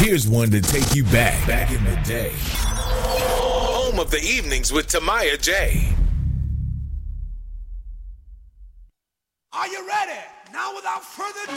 Here's one to take you back in the day. Home of the evenings with Tamaya J. Are you ready? Now without further ado.